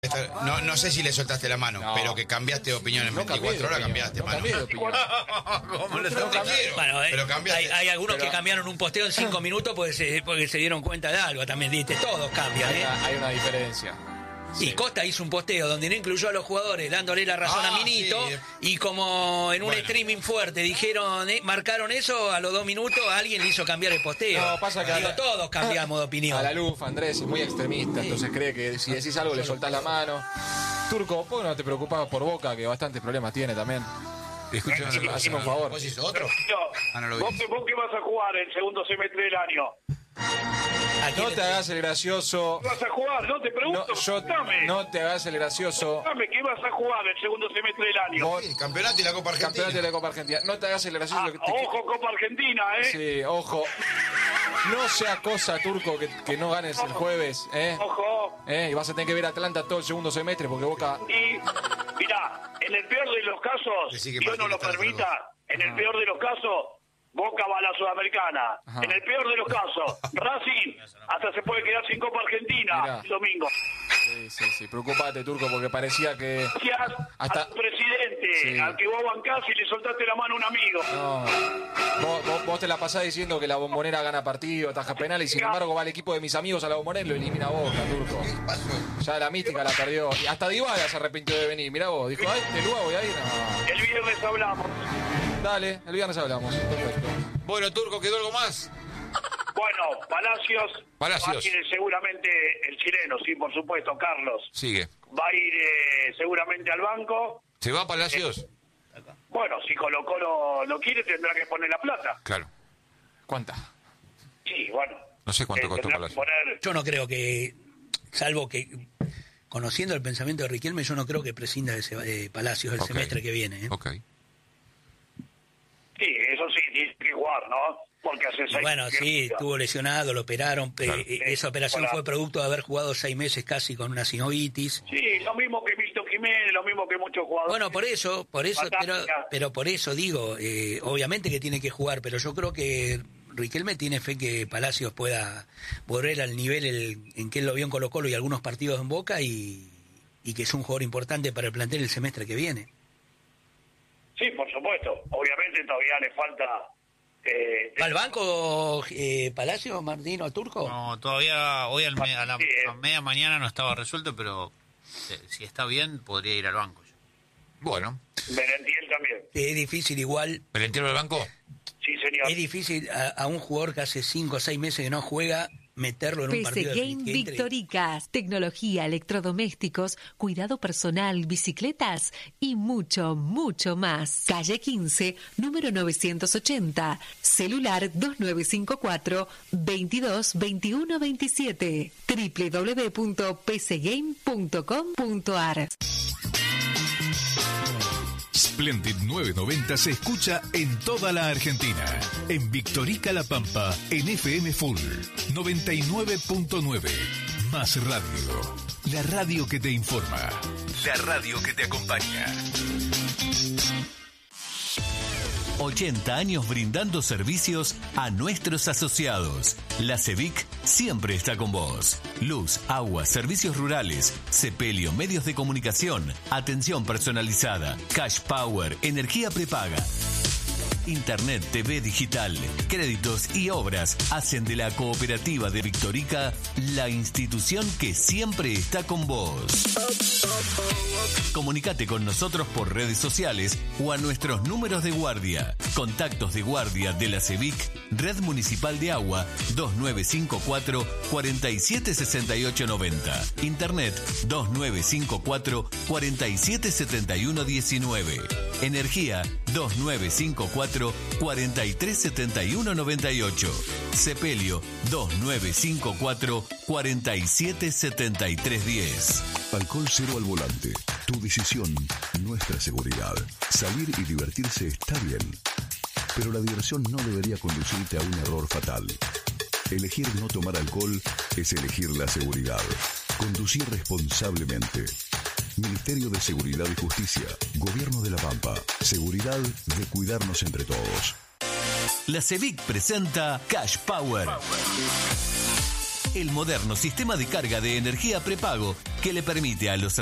No sé si le soltaste la mano, pero que cambiaste de opinión en 24 horas, cambiaste, mano. Bueno, cambiaste. Hay algunos que cambiaron un posteo en 5 minutos porque se dieron cuenta de algo. También diste, todos cambian. Hay una diferencia. Sí. Y Costa hizo un posteo donde no incluyó a los jugadores dándole la razón a Minito, sí. Y como en un streaming fuerte dijeron, marcaron eso, a los 2 minutos alguien le hizo cambiar el posteo. No, pasa que todos cambiamos de opinión. A la luz, Andrés es muy extremista, entonces cree que si decís algo le soltás la mano. Turco, ¿por qué no te preocupás por Boca, que bastantes problemas tiene también? Hacemos un favor. ¿Vos hizo otro? ¿Vos qué vas a jugar el segundo semestre del año? No te hagas el gracioso. ¿Qué vas a jugar? No te pregunto. No te hagas el gracioso. Dame, ¿qué vas a jugar el segundo semestre del año? El campeonato y la Copa Argentina. No te hagas el gracioso. Ojo, Copa Argentina, Sí, ojo. No sea cosa, Turco, que no ganes el jueves, Ojo. Y vas a tener que ver a Atlanta todo el segundo semestre porque Boca... Y, mirá, en el peor de los casos, Dios no lo permita, en el peor de los casos, Boca va a la Sudamericana. Ajá. En el peor de los casos, Racing hasta se puede quedar sin Copa Argentina el domingo. Sí, preocupate, Turco, porque parecía que... Gracias al presidente, al que vos bancás y le soltaste la mano a un amigo. No. Vos te la pasás diciendo que la Bombonera gana partido, ataja penal, y sin embargo va el equipo de mis amigos a la Bombonera y lo elimina a Boca, Turco. Ya la mística la perdió. Y hasta Dybala se arrepintió de venir. Mirá vos, dijo, de luego voy a ir. No. El viernes hablamos. Dale, el viernes hablamos. Perfecto. Bueno, Turco, ¿quedó algo más? Bueno, Palacios. Seguramente el chileno, sí, por supuesto, Carlos. Sigue. Va a ir seguramente al banco. ¿Se va a Palacios? Bueno, si Colo-Colo lo quiere, tendrá que poner la plata. Claro. ¿Cuánta? Sí, bueno. No sé cuánto costó Palacios. Yo no creo que, salvo que, conociendo el pensamiento de Riquelme, yo no creo que prescinda de Palacios el semestre que viene. Sí, eso sí, tiene que jugar, ¿no? Porque hace 6 bueno, sí, estuvo lesionado, lo operaron. Claro. Esa operación fue producto de haber jugado 6 meses casi con una sinovitis. Sí, lo mismo que Milton Jiménez, lo mismo que muchos jugadores. Bueno, por eso, pero por eso digo, obviamente que tiene que jugar, pero yo creo que Riquelme tiene fe que Palacios pueda volver al nivel en que él lo vio en Colo-Colo y algunos partidos en Boca y que es un jugador importante para el plantel el semestre que viene. Sí, por supuesto. Obviamente todavía le falta... ¿Va al banco Palacio, Martín o Turco? No, todavía hoy a media mañana no estaba resuelto, pero si está bien podría ir al banco. Bueno. Merentiel también. Es difícil igual. ¿Merentiel al banco? Sí, señor. Es difícil a un jugador que hace 5 o 6 meses que no juega meterlo en un partido. PC Game Victoricas, tecnología, electrodomésticos, cuidado personal, bicicletas y mucho, mucho más. Calle 15, número 980, celular 2954-222127, www.pcgame.com.ar. Splendid 990 se escucha en toda la Argentina. En Victorica La Pampa, en FM Full 99.9. Más radio. La radio que te informa. La radio que te acompaña. 80 años brindando servicios a nuestros asociados. La CEVIC siempre está con vos. Luz, agua, servicios rurales, sepelio, medios de comunicación, atención personalizada, cash power, energía prepaga. Internet, TV digital, créditos y obras hacen de la cooperativa de Victorica la institución que siempre está con vos. Comunicate con nosotros por redes sociales o a nuestros números de guardia. Contactos de guardia de la CEVIC, Red Municipal de Agua 2954 476890. Internet 2954 477119. Energía 2954 437198. Sepelio 2954 477310. Alcohol cero al volante. Tu decisión, nuestra seguridad. Salir y divertirse está bien, pero la diversión no debería conducirte a un error fatal. Elegir no tomar alcohol es elegir la seguridad. Conducir responsablemente. Ministerio de Seguridad y Justicia. Gobierno de La Pampa. Seguridad de cuidarnos entre todos. La CEVIC presenta Cash Power. el moderno sistema de carga de energía prepago que le permite a los